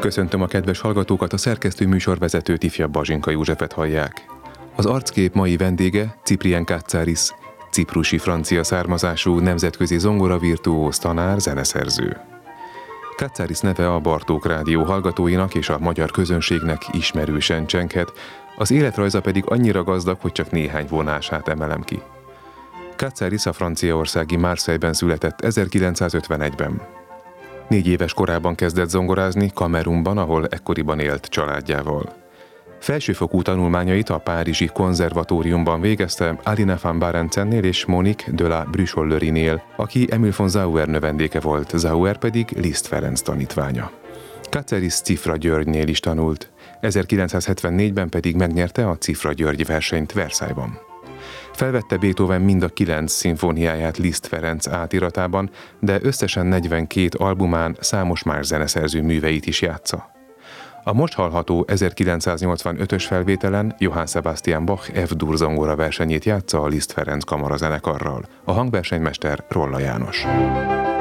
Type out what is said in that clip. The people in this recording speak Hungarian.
Köszöntöm a kedves hallgatókat, a szerkesztő műsorvezetőt, ifjabb Bazsinka Józsefet hallják. Az arckép mai vendége Cyprien Katsaris, ciprusi francia származású nemzetközi zongoravirtuóz, tanár, zeneszerző. Katsaris neve a Bartók Rádió hallgatóinak és a magyar közönségnek ismerősen csenghet, az életrajza pedig annyira gazdag, hogy csak néhány vonását emelem ki. Katsaris a franciaországi Marseille-ben született 1951-ben. 4 éves korában kezdett zongorázni Kamerunban, ahol ekkoriban élt családjával. Felsőfokú tanulmányait a párizsi konzervatóriumban végezte Alina van Barencennél és Monique de la Bruchollerinél, aki Emile von Zauer növendéke volt, Zauer pedig Liszt Ferenc tanítványa. Katsaris Cifra Györgynél is tanult, 1974-ben pedig megnyerte a Cifra György versenyt Versailles-ban. Felvette Beethoven mind a 9 szimfóniáját Liszt Ferenc átiratában, de összesen 42 albumán számos más zeneszerző műveit is játsza. A most hallható 1985-ös felvételen Johann Sebastian Bach F-dur zongora versenyét játsza a Liszt Ferenc kamarazenekarral. A hangversenymester Rolla János.